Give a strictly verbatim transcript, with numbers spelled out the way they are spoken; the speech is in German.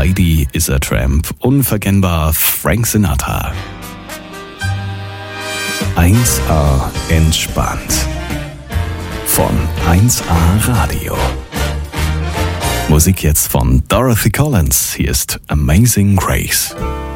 Lady is a Tramp, unverkennbar Frank Sinatra. eins A entspannt. Von eins A Radio. Musik jetzt von Dorothy Collins. Hier ist Amazing Grace.